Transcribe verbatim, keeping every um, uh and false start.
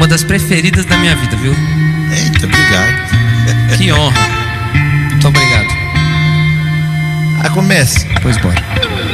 uma das preferidas da minha vida, viu? Eita, obrigado. Que honra. Muito obrigado. Ah, comece. Pois bora.